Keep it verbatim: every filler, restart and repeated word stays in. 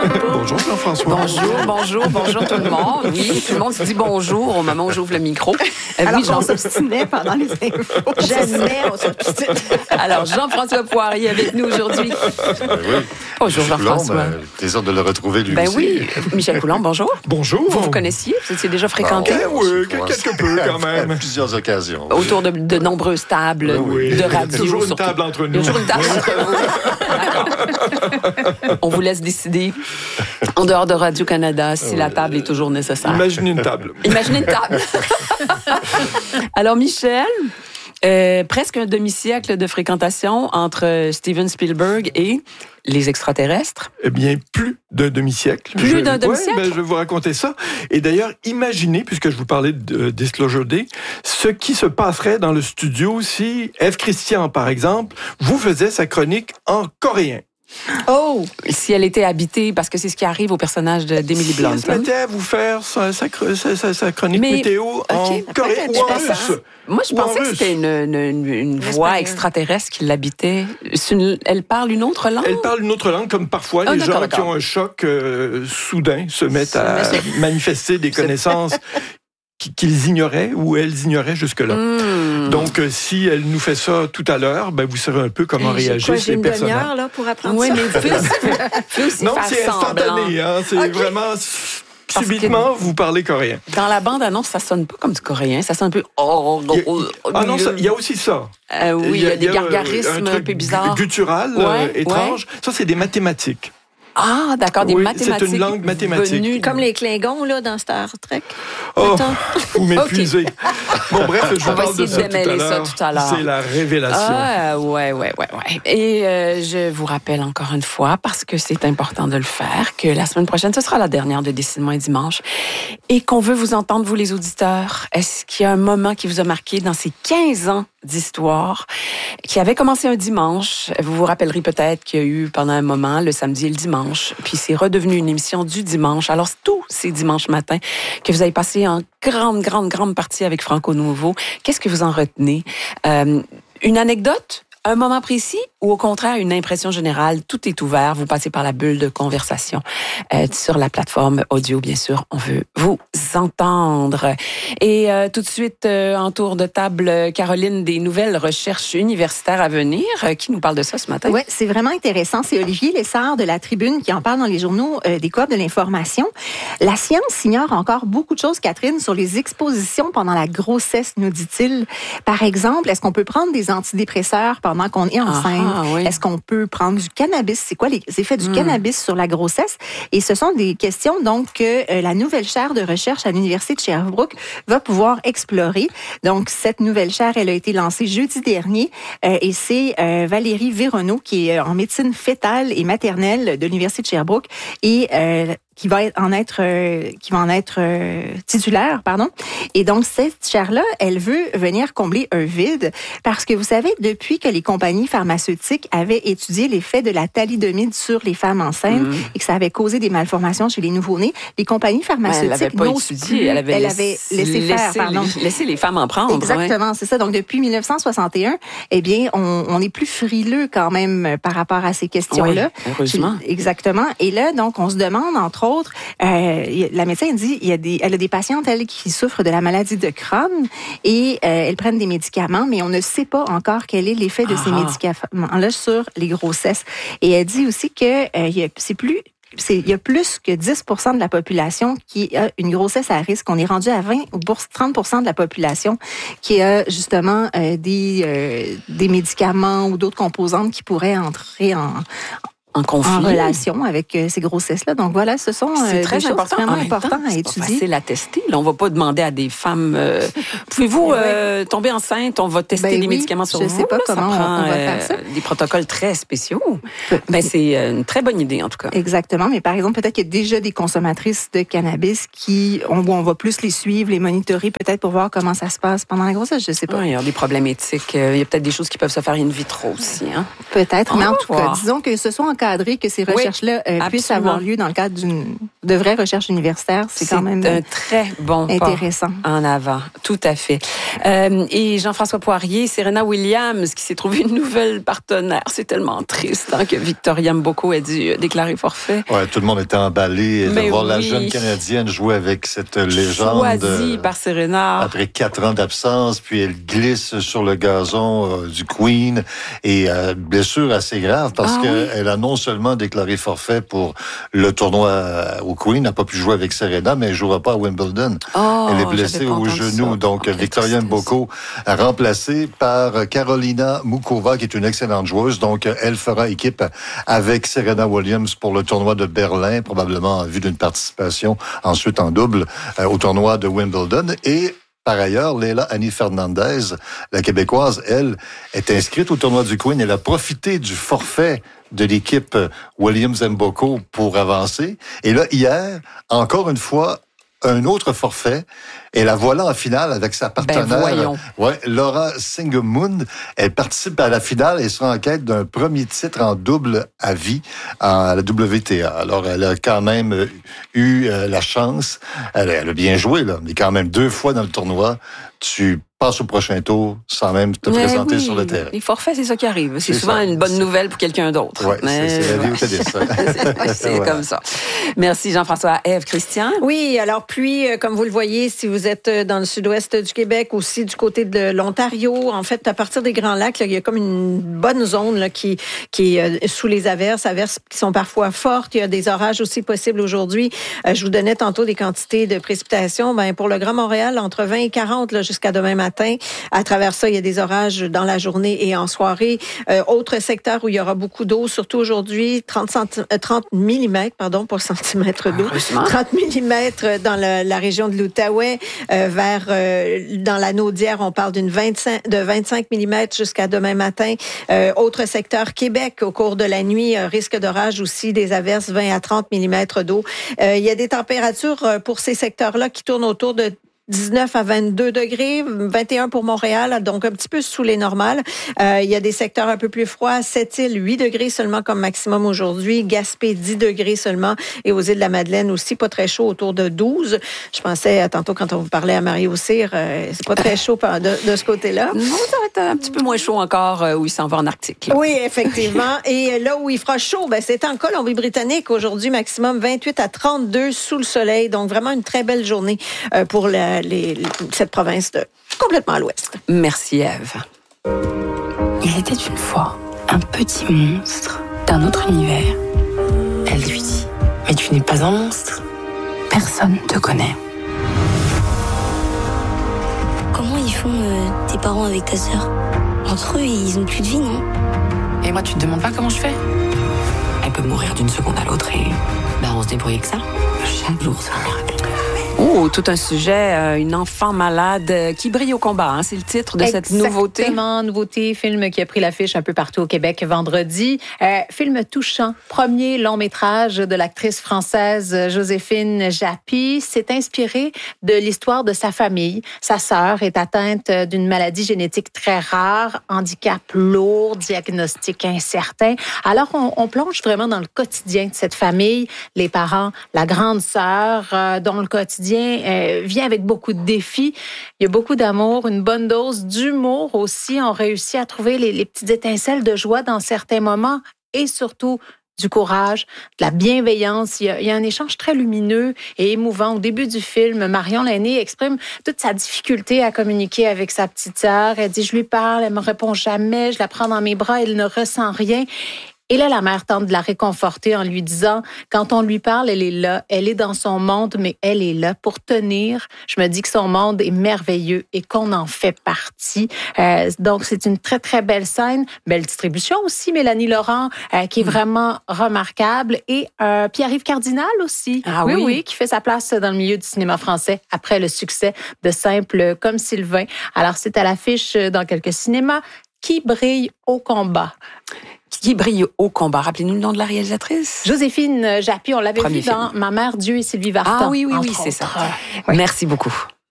Bonjour Jean-François. Bonjour, bonjour, bonjour tout le monde. Oui, tout le monde se dit bonjour au moment où j'ouvre le micro. Euh, Alors oui, qu'on Jean... s'obstinait pendant les infos. Jamais on s'obstine. Alors, Jean-François Poirier avec nous aujourd'hui. Ben oui. Bonjour Jean-François. Ben, plaisir de le retrouver lui Ben aussi. oui, Michel Coulomb, bonjour. Bonjour. Vous vous connaissiez? Vous étiez déjà fréquenté? Ah, oui, on quelque se- peu quand même. À plusieurs occasions. Autour de, de nombreuses tables Oui, de radio. toujours une surtout. table entre Il y a nous. toujours une table entre vous. D'accord. On vous laisse décider, en dehors de Radio-Canada, si la table est toujours nécessaire. Imaginez une table. Imaginez une table. Alors, Michel, euh, presque un demi-siècle de fréquentation entre Steven Spielberg et les extraterrestres. Eh bien, plus d'un demi-siècle. Plus Je- d'un ouais, demi-siècle? ben, je vais vous raconter ça. Et d'ailleurs, imaginez, puisque je vous parlais de Disclosure Day, ce qui se passerait dans le studio si Ève Christian, par exemple, vous faisait sa chronique en coréen. Oh! Si elle était habitée, parce que c'est ce qui arrive au personnage de- d'Emily Si Blunt. elle se hein? mettait à vous faire sa, sa, sa, sa- sa chronique Mais- météo en ok, coréen peut-être, ou en je pense, russe. Moi, je Ou en pensais que russe. c'était une, une, une, une voix Espagnol. extraterrestre qui l'habitait. C'est une- Elle parle une autre langue? Elle parle une autre langue, comme parfois Ah, les d'accord, gens qui d'accord. ont un choc euh, soudain se mettent Se à mettent- manifester des connaissances qui- qu'ils ignoraient ou elles ignoraient jusque-là. Hmm. Donc, euh, si elle nous fait ça tout à l'heure, ben, vous saurez un peu comment J'ai réagissent quoi, j'ai les une personnages. demi-heure là, pour apprendre Oui, ça? mais fais aussi, fais aussi Non, faire c'est semblant. instantané. Hein, c'est Ok. vraiment... Parce Subitement, vous parlez coréen. Dans la bande-annonce, ça sonne pas comme du coréen. Ça sonne un peu... Il y a- Ah non, ça- il y a aussi ça. Euh, oui, il y a des euh, gargarismes un, truc peu bizarres. guttural, Ouais, euh, ouais. étrange. Ça, c'est des mathématiques. Ah, d'accord, des Oui, mathématiques. c'est une langue mathématique. venues- Comme les Klingons là, dans Star Trek. Oh, Attends. vous m'épuisez. Bon, bref, je On vous va parle de essayer ça de tout à démêler ça l'heure. tout à l'heure. C'est la révélation. Ah, ouais, ouais, ouais, ouais. Et euh, je vous rappelle encore une fois, parce que c'est important de le faire, que la semaine prochaine, ce sera la dernière de Dessine-moi un dimanche et qu'on veut vous entendre, vous les auditeurs. Est-ce qu'il y a un moment qui vous a marqué dans ces quinze ans d'histoire qui avait commencé un dimanche? Vous vous rappellerez peut-être qu'il y a eu pendant un moment le samedi et le dimanche, puis c'est redevenu une émission du dimanche. Alors, c'est tous ces dimanches matins que vous avez passé en grande, grande, grande partie avec Franco Nouveau. Qu'est-ce que vous en retenez? Euh, une anecdote? Un moment précis ou au contraire une impression générale? Tout est ouvert. Vous passez par la bulle de conversation euh, sur la plateforme audio, bien sûr. On veut vous entendre. Et euh, tout de suite, euh, en tour de table, Caroline, des nouvelles recherches universitaires à venir. Euh, qui nous parle de ça ce matin? Oui, c'est vraiment intéressant. C'est Olivier Lessard de La Tribune qui en parle dans les journaux euh, des coop de l'information. La science ignore encore beaucoup de choses, Catherine, sur les expositions pendant la grossesse, nous dit-il. Par exemple, est-ce qu'on peut prendre des antidépresseurs pendant qu'on est enceinte? Ah, oui. Est-ce qu'on peut prendre du cannabis? C'est quoi les effets du Mm. cannabis sur la grossesse? Et ce sont des questions donc que euh, la nouvelle chaire de recherche à l'Université de Sherbrooke va pouvoir explorer. Donc, cette nouvelle chaire, elle a été lancée jeudi dernier euh, et c'est euh, Valérie Véronneau qui est en médecine fétale et maternelle de l'Université de Sherbrooke et euh, qui va en être euh, qui va en être euh, titulaire, pardon. Et donc cette chaire-là, elle veut venir combler un vide parce que vous savez, depuis que les compagnies pharmaceutiques avaient étudié l'effet de la thalidomide sur les femmes enceintes Mhm. et que ça avait causé des malformations chez les nouveau-nés, les compagnies Ben, elle l'avait pharmaceutiques pas n'osent étudié, plus. elle avait, elle laissé, avait laissé faire, laissé pardon. les, laissé les femmes en prendre. Exactement, c'est ça. Donc, depuis dix-neuf cent soixante et un, eh bien, on, on est plus frileux quand même par rapport à ces questions-là. Oui, heureusement. Exactement. Et là, donc, on se demande, entre autres, euh, y a- la médecin dit, il y a des, elle a des patientes, elle, qui souffrent de la maladie de Crohn et euh, elles prennent des médicaments, mais on ne sait pas encore quel est l'effet de ces Ah. médicaments-là sur les grossesses. Et elle dit aussi que euh, y a- c'est plus c'est, il y a plus que dix pour cent de la population qui a une grossesse à risque. On est rendu à vingt ou trente pour cent de la population qui a justement euh, des, euh, des médicaments ou d'autres composantes qui pourraient entrer en, En conflit. en relation avec euh, ces grossesses-là. Donc voilà, ce sont C'est euh, très des choses important. vraiment En même temps, importantes à c'est pas étudier. facile à tester. Là, on va pas demander à des femmes euh, pouvez-vous Ouais. euh, tomber enceinte, on va tester Ben les oui, médicaments sur je vous. sais pas Là, comment ça on- prend on va faire ça. des protocoles très spéciaux. Ben c'est euh, une très bonne idée en tout cas. Exactement, mais par exemple, peut-être qu'il y a déjà des consommatrices de cannabis qui, on, on va plus les suivre, les monitorer, peut-être pour voir comment ça se passe pendant la grossesse, je sais pas. Ouais, il y a des problèmes éthiques. Euh, Il y a peut-être des choses qui peuvent se faire in vitro aussi. Hein? Peut-être, On mais en va tout voir. cas, disons que ce sont encadrer que ces recherches-là euh, puissent avoir lieu dans le cadre d'une de vraies recherches universitaires. C'est, c'est quand même un très bon intéressant. Pas en avant, tout à fait. Euh, et Jean-François Poirier, Serena Williams qui s'est trouvé une nouvelle partenaire. C'est tellement triste hein, que Victoria Mboko ait dû déclarer forfait. Ouais, tout le monde était emballé Mais de voir oui. la jeune Canadienne jouer avec cette légende. Choisie par Serena. Après quatre ans d'absence, puis elle glisse sur le gazon euh, du Queen et euh, blessure assez grave parce ah, qu'elle oui. a non seulement déclaré forfait pour le tournoi au Queen, n'a pas pu jouer avec Serena, mais elle ne jouera pas à Wimbledon. Oh, elle est blessée au genou, ça. donc oh, Victoria Mboko remplacée par Carolina Mukova, qui est une excellente joueuse. Donc, elle fera équipe avec Serena Williams pour le tournoi de Berlin, probablement en vue d'une participation ensuite en double euh, au tournoi de Wimbledon. Et par ailleurs, Leila Annie Fernandez, la Québécoise, elle, est inscrite au tournoi du Queen. Elle a profité du forfait de l'équipe Williams-Mboko pour avancer. Et là, hier, encore une fois, un autre forfait. Et la voilà en finale avec sa partenaire, ben ouais, Laura Singemund. Elle participe à la finale et sera en quête d'un premier titre en double à vie à la W T A. Alors, elle a quand même eu euh, la chance. Elle, elle a bien joué, là, mais quand même deux fois dans le tournoi, tu passes au prochain tour sans même te mais présenter oui, sur le terrain. Les forfaits, c'est ça qui arrive. C'est, c'est souvent ça. une bonne nouvelle pour quelqu'un d'autre. Oui, mais c'est, c'est la vie au tennis. c'est, c'est voilà. comme ça. Merci Jean-François. Ève, Christian? Oui, alors pluie, comme vous le voyez, si vous êtes dans le sud-ouest du Québec, aussi du côté de l'Ontario, en fait, à partir des Grands Lacs, là, il y a comme une bonne zone là, qui, qui est sous les averses, averses qui sont parfois fortes. Il y a des orages aussi possibles aujourd'hui. Euh, je vous donnais tantôt des quantités de précipitations. Ben, pour le Grand Montréal, entre vingt et quarante là, jusqu'à demain matin. À travers ça, il y a des orages dans la journée et en soirée. Euh, autre secteur où il y aura beaucoup d'eau, surtout aujourd'hui, trente, centim- trente millimètres, pardon, pas centimètres d'eau, trente millimètres dans la, la région de l'Outaouais, euh, vers euh, dans la Naudière, on parle d'une vingt-cinq, de vingt-cinq millimètres jusqu'à demain matin. Euh, autre secteur, Québec, au cours de la nuit, euh, risque d'orage aussi, des averses, vingt à trente millimètres d'eau. Euh, il y a des températures euh, pour ces secteurs-là qui tournent autour de dix-neuf à vingt-deux degrés, vingt et un pour Montréal, donc un petit peu sous les normales. Euh, il y a des secteurs un peu plus froids. Sept-Îles, huit degrés seulement comme maximum aujourd'hui. Gaspé, dix degrés seulement. Et aux îles de la Madeleine aussi, pas très chaud, autour de douze. Je pensais, tantôt, quand on vous parlait à Marie-Auxire, euh, c'est pas très chaud de, de ce côté-là. Non, ça va être un petit peu moins chaud encore euh, où il s'en va en Arctique. Là. Oui, effectivement. Et là où il fera chaud, ben, c'est en Colombie-Britannique. Aujourd'hui, maximum vingt-huit à trente-deux sous le soleil. Donc, vraiment une très belle journée euh, pour la Les, cette province de, complètement à l'ouest. Merci, Ève. Il était une fois un petit monstre d'un autre univers. Elle lui dit, mais tu n'es pas un monstre. Personne ne te connaît. Comment ils font euh, tes parents avec ta sœur? Entre eux, ils ont plus de vie, non? Et moi, tu te demandes pas comment je fais? Elle peut mourir d'une seconde à l'autre et ben, on se débrouille avec ça. Chaque jour, c'est un miracle. Oh, tout un sujet, euh, une enfant malade euh, qui brille au combat. Hein, c'est le titre de cette nouveauté. Exactement, nouveauté, film qui a pris l'affiche un peu partout au Québec vendredi. Euh, film touchant, premier long métrage de l'actrice française Joséphine Japy. C'est inspiré de l'histoire de sa famille. Sa sœur est atteinte d'une maladie génétique très rare, handicap lourd, diagnostic incertain. Alors, on, on plonge vraiment dans le quotidien de cette famille. Les parents, la grande sœur, euh, dont le quotidien Euh, vient avec beaucoup de défis. Il y a beaucoup d'amour, une bonne dose d'humour aussi. On réussit à trouver les, les petites étincelles de joie dans certains moments et surtout du courage, de la bienveillance. Il y a, il y a un échange très lumineux et émouvant. Au début du film, Marion l'aînée exprime toute sa difficulté à communiquer avec sa petite sœur. Elle dit, je lui parle, elle me répond jamais, je la prends dans mes bras, elle ne ressent rien. Et là, la mère tente de la réconforter en lui disant, quand on lui parle, elle est là, elle est dans son monde, mais elle est là pour tenir. Je me dis que son monde est merveilleux et qu'on en fait partie. Euh, donc, c'est une très, très belle scène. Belle distribution aussi, Mélanie Laurent, euh, qui est vraiment remarquable. Et euh, Pierre-Yves Cardinal aussi. Ah oui, oui? oui, qui fait sa place dans le milieu du cinéma français après le succès de Simple comme Sylvain. Alors, c'est à l'affiche dans quelques cinémas. Qui brille au combat? Qui brille au combat. Rappelez-nous le nom de la réalisatrice. Joséphine Japy, on l'avait Premier vu dans film. Ma mère Dieu et Sylvie Vartan. Ah oui, oui, oui, entre c'est ça. autres. Oui. Merci beaucoup.